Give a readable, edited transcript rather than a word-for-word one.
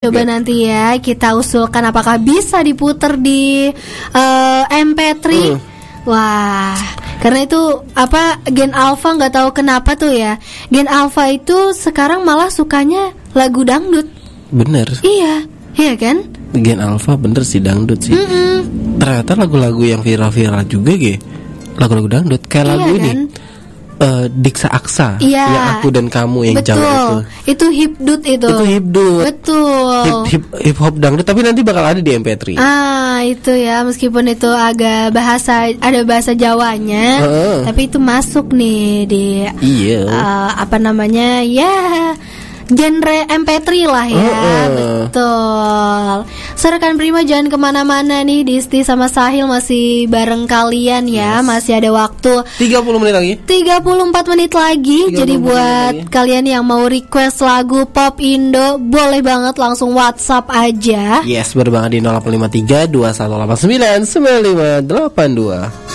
Coba nanti ya kita usulkan apakah bisa diputer di MP3. Wah, karena itu Gen Alpha nggak tahu kenapa tuh ya. Gen Alpha itu sekarang malah sukanya lagu dangdut. Bener. Iya kan? Gen Alpha bener sih dangdut sih. Ternyata lagu-lagu yang viral-viral juga lagu-lagu dangdut kayak lagu kan? ini. Diksa Aksa, iya, yang Aku dan Kamu yang jauh itu hipdut itu. Itu hipdut. Betul. Hip hop dangdut, tapi nanti bakal ada di MP3. Itu ya, meskipun itu agak ada bahasa Jawanya, tapi itu masuk nih di genre MP3 lah ya. Betul. Rekan Prima jangan kemana-mana nih, Disti sama Sahil masih bareng kalian ya. Masih ada waktu 30 menit lagi 34 menit lagi. Jadi buat kalian yang mau request lagu pop Indo, boleh banget langsung WhatsApp aja. Yes, bener banget di 0853 2189 9582.